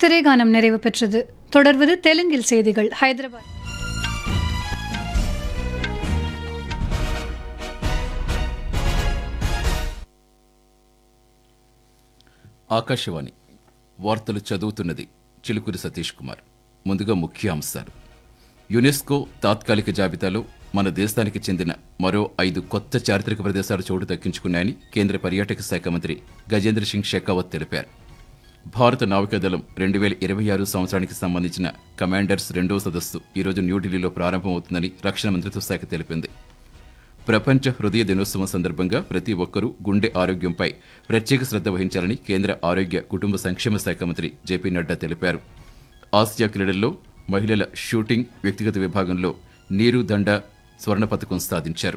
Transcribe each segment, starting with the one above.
திரைகானம் நிறைவு பெற்றது. தொடர்வது தெலுங்கில் செய்திகள். ஹைதராபாத். ఆకాశవాణి వార్తలు చదువుతున్నది చిలుకూరి సతీష్ కుమార్. ముందుగా ముఖ్యాంశాలు. యునెస్కో తాత్కాలిక జాబితాలో మన దేశానికి చెందిన మరో 5 కొత్త చారిత్రక ప్రదేశాలు చోటు దక్కించుకున్నాయని కేంద్ర పర్యాటక శాఖ మంత్రి గజేంద్ర సింగ్ షెకావత్ తెలిపారు. భారత నావికాదళం 2026 సంవత్సరానికి సంబంధించిన కమాండర్స్ 2వ సదస్సు ఈరోజు న్యూఢిల్లీలో ప్రారంభమవుతుందని రక్షణ మంత్రిత్వ శాఖ తెలిపింది. ప్రపంచ హృదయ దినోత్సవం సందర్భంగా ప్రతి ఒక్కరూ గుండె ఆరోగ్యంపై ప్రత్యేక శ్రద్ధ వహించాలని కేంద్ర ఆరోగ్య కుటుంబ సంక్షేమ శాఖ మంత్రి జేపీ నడ్డా తెలిపారు. ఆసియా క్రీడల్లో మహిళల షూటింగ్ వ్యక్తిగత విభాగంలో నీరు దండ స్వర్ణ పతకం సాధించారు.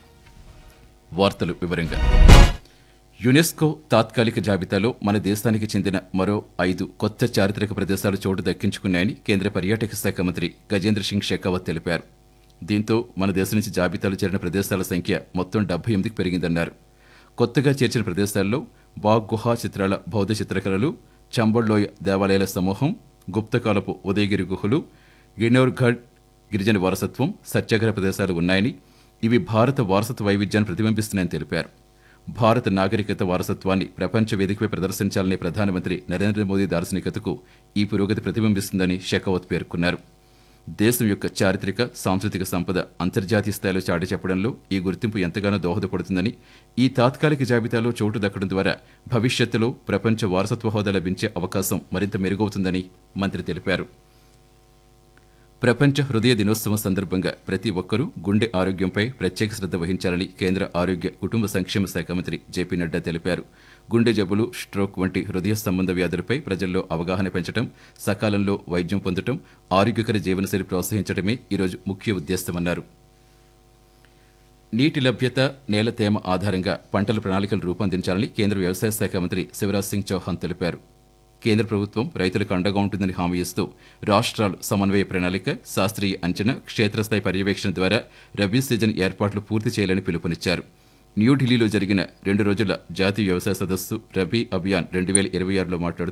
వార్తలు వివరంగా. యునెస్కో తాత్కాలిక జాబితాలో మన దేశానికి చెందిన మరో 5 కొత్త చారిత్రక ప్రదేశాలు చోటు దక్కించుకున్నాయని కేంద్ర పర్యాటక శాఖ మంత్రి గజేంద్ర సింగ్ షెకావత్ తెలిపారు. దీంతో మన దేశం నుంచి జాబితాలో చేరిన ప్రదేశాల సంఖ్య మొత్తం 78కి పెరిగిందన్నారు. కొత్తగా చేర్చిన ప్రదేశాల్లో బాగ్ గుహా చిత్రాల బౌద్ధ చిత్రకళలు, చంబళ్లోయ దేవాలయాల సమూహం, గుప్తకాలపు ఉదయగిరి గుహలు, గిన్నౌర్ఘడ్ గిరిజన వారసత్వం, సత్యాగ్రహ ప్రదేశాలు ఉన్నాయని, ఇవి భారత వారసత్వ వైవిధ్యాన్ని ప్రతిబింబిస్తున్నాయని తెలిపారు. భారత నాగరికత వారసత్వాన్ని ప్రపంచ వేదికపై ప్రదర్శించాలనే ప్రధానమంత్రి నరేంద్ర మోదీ దార్శనికతకు ఈ పురోగతి ప్రతిబింబిస్తుందని షెకావత్ పేర్కొన్నారు. దేశం యొక్క చారిత్రక సాంస్కృతిక సంపద అంతర్జాతీయ స్థాయిలో చాటి చెప్పడంలో ఈ గుర్తింపు ఎంతగానో దోహదపడుతుందని, ఈ తాత్కాలిక జాబితాలో చోటు దక్కడం ద్వారా భవిష్యత్తులో ప్రపంచ వారసత్వ హోదా లభించే అవకాశం మరింత మెరుగవుతుందని మంత్రి తెలిపారు. ప్రపంచ హృదయ దినోత్సవం సందర్భంగా ప్రతి ఒక్కరూ గుండె ఆరోగ్యంపై ప్రత్యేక శ్రద్ధ వహించాలని కేంద్ర ఆరోగ్య కుటుంబ సంక్షేమ శాఖ మంత్రి జేపీ నడ్డా తెలిపారు. గుండె జబ్బులు, స్ట్రోక్ వంటి హృదయ సంబంధ వ్యాధులపై ప్రజల్లో అవగాహన పెంచడం, సకాలంలో వైద్యం పొందడం, ఆరోగ్యకర జీవనశైలి ప్రోత్సహించడమే ఈరోజు ముఖ్య ఉద్దేశమన్నారు. నీటి లభ్యత, నేల తేమ ఆధారంగా పంటల ప్రణాళికలు రూపొందించాలని కేంద్ర వ్యవసాయ శాఖ మంత్రి శివరాజ్ సింగ్ చౌహాన్ తెలిపారు. కేంద్ర ప్రభుత్వం రైతులకు అండగా ఉంటుందని హామీ ఇస్తూ రాష్ట్రాలు సమన్వయ ప్రణాళిక, శాస్త్రీయ అంచనా, క్షేత్రస్థాయి పర్యవేక్షణ ద్వారా రబీ సీజన్ ఏర్పాట్లు పూర్తి చేయాలని పిలుపునిచ్చారు. న్యూఢిల్లీలో జరిగిన 2 రోజుల జాతీయ వ్యవసాయ సదస్సు రబీ అభియాన్ 2026లో మాట్లాడుతూ